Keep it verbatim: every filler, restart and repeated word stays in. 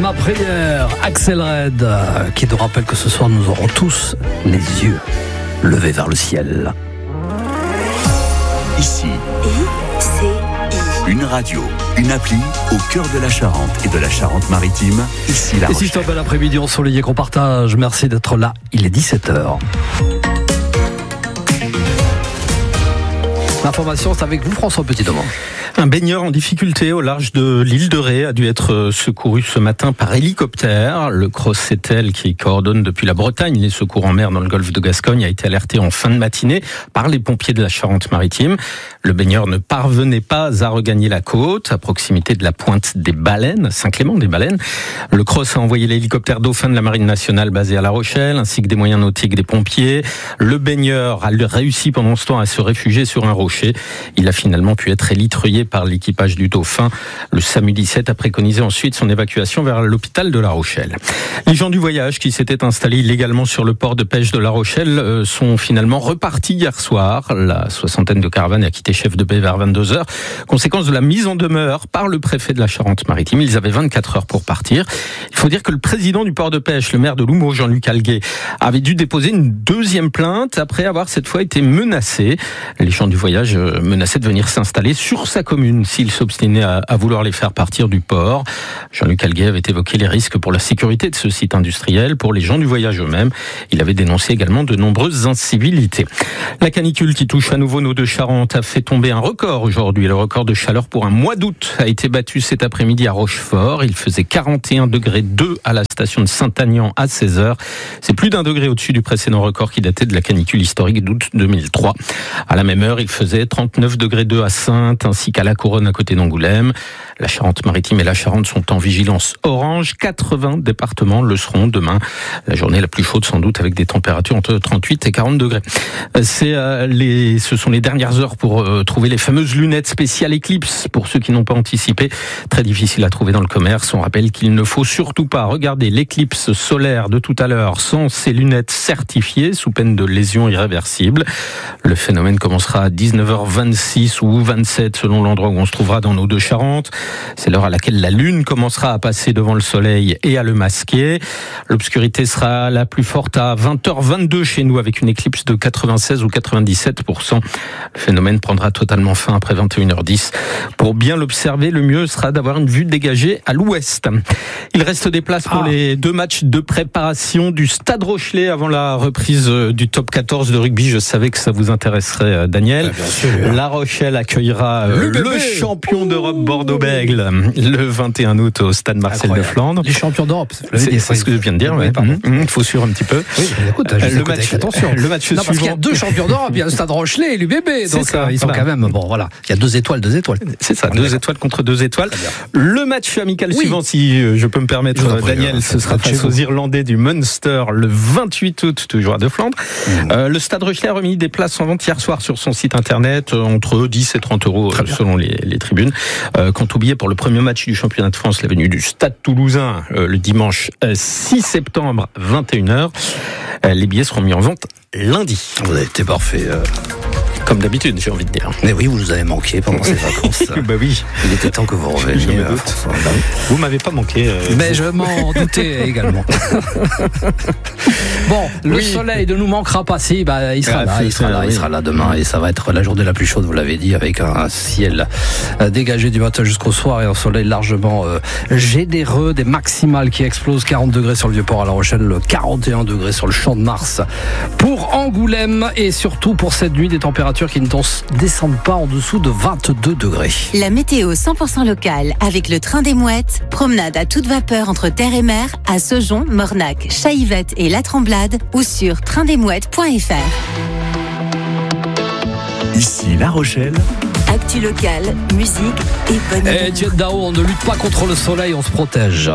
ma prière, Axel Red, qui nous rappelle que ce soir nous aurons tous les yeux levés vers le ciel. Ici, I C I. Une radio, une appli au cœur de la Charente et de la Charente-Maritime. Ici La Et Rochelle. si c'est un bel après-midi ensoleillé qu'on partage, merci d'être là, il est dix-sept heures. L'information, c'est avec vous, François Petit-Domingue. Un baigneur en difficulté au large de l'île de Ré a dû être secouru ce matin par hélicoptère. Le Crossetel, qui coordonne depuis la Bretagne les secours en mer dans le golfe de Gascogne, a été alerté en fin de matinée par les pompiers de la Charente-Maritime. Le baigneur ne parvenait pas à regagner la côte, à proximité de la pointe des Baleines, Saint-Clément des Baleines. Le Cross a envoyé l'hélicoptère Dauphin de la Marine nationale basé à La Rochelle, ainsi que des moyens nautiques des pompiers. Le baigneur a réussi pendant ce temps à se réfugier sur un rocher. Il a finalement pu être élitreillé par l'équipage du Dauphin. Le SAMU dix-sept a préconisé ensuite son évacuation vers l'hôpital de La Rochelle. Les gens du voyage qui s'étaient installés illégalement sur le port de pêche de La Rochelle sont finalement repartis hier soir. La soixantaine de caravanes a quitté Chef de Baie vers vingt-deux heures. Conséquence de la mise en demeure par le préfet de la Charente-Maritime. Ils avaient vingt-quatre heures pour partir. Il faut dire que le président du port de pêche, le maire de Loumo, Jean-Luc Alguet, avait dû déposer une deuxième plainte après avoir cette fois été menacé. Les gens du voyage menaçaient de venir s'installer sur sa commune s'il s'obstinait à, à vouloir les faire partir du port. Jean-Luc Alguet avait évoqué les risques pour la sécurité de ce site industriel, pour les gens du voyage eux-mêmes. Il avait dénoncé également de nombreuses incivilités. La canicule qui touche à nouveau nos deux Charentes a fait tomber un record aujourd'hui. Le record de chaleur pour un mois d'août a été battu cet après-midi à Rochefort. Il faisait quarante et un degrés deux à la station de Saint-Agnan à seize heures. C'est plus d'un degré au-dessus du précédent record qui datait de la canicule historique d'août deux mille trois. À la même heure, il faisait trente-neuf degrés deux à Saintes ainsi qu'à La Couronne à côté d'Angoulême. La Charente-Maritime et la Charente sont en vigilance orange. quatre-vingts départements le seront demain. La journée la plus chaude sans doute avec des températures entre trente-huit et quarante degrés. C'est, euh, les, ce sont les dernières heures pour euh, trouver les fameuses lunettes spéciales Eclipse. Pour ceux qui n'ont pas anticipé, très difficile à trouver dans le commerce. On rappelle qu'il ne faut surtout pas regarder l'éclipse solaire de tout à l'heure sans ces lunettes certifiées sous peine de lésions irréversibles. Le phénomène commencera à dix-neuf heures vingt-six ou vingt-sept selon l'endroit où on se trouvera dans nos deux Charentes. C'est l'heure à laquelle la lune commencera à passer devant le soleil et à le masquer. L'obscurité sera la plus forte à vingt heures vingt-deux chez nous avec une éclipse de quatre-vingt-seize ou quatre-vingt-dix-sept pour cent. Le phénomène prendra totalement fin après vingt et une heures dix. Pour bien l'observer, le mieux sera d'avoir une vue dégagée à l'ouest. Il reste des places pour ah. les deux matchs de préparation du Stade Rochelais avant la reprise du top quatorze de rugby. Je savais que ça vous intéresserait, Daniel. Ah, bien sûr. La Rochelle accueillera le, le champion d'Europe Bordeaux-Bègles le vingt et un août au stade Marcel de Flandre. Les champions d'Europe, c'est, c'est ce que je viens de dire. Il ouais. mmh, faut suivre un petit peu. Oui, écoute, euh, le match, attention. Le match non, suivant. Parce qu'il y a deux champions d'Europe, il y a le Stade Rochelais et l'U B B. Donc ça, ils sont voilà. quand même bon. Voilà, il y a deux étoiles, deux étoiles. C'est ça, deux étoiles contre deux étoiles. Le match amical oui. suivant, si je peux me permettre, prie, Daniel, euh, ce sera face aux Irlandais du Munster le vingt-huit août, toujours à De Flandre. Mmh. Euh, le Stade Rochelais a remis des places en vente hier soir sur son site internet entre dix et trente euros selon les, les tribunes. Euh, quant au billet pour le premier match du championnat de France, la venue du Stade Toulousain euh, le dimanche euh, six septembre, vingt et une heures. Euh, les billets seront mis en vente lundi. Vous avez été parfait. Euh... Comme d'habitude, j'ai envie de dire. Mais oui, vous nous avez manqué pendant ces vacances. Bah oui. Il était temps que vous reveniez. Euh, vous m'avez pas manqué. Euh, Mais vous. je m'en doutais également. Bon, le oui. soleil ne nous manquera pas. Si, bah, il sera ah, là, il sera là, oui. il sera là demain et ça va être la journée la plus chaude, vous l'avez dit, avec un ciel dégagé du matin jusqu'au soir et un soleil largement euh, généreux, des maximales qui explosent, quarante degrés sur le Vieux-Port à La Rochelle, quarante et un degrés sur le Champ de Mars pour Angoulême et surtout pour cette nuit des températures qui ne descendent pas en dessous de vingt-deux degrés. La météo cent pour cent locale avec le train des Mouettes. Promenade à toute vapeur entre terre et mer à Saujon, Mornac, Chaillevette et La Tremblade ou sur train des mouettes point f r. Ici La Rochelle. Actu locale, musique et bonne Et Etienne Dao, on ne lutte pas contre le soleil, on se protège.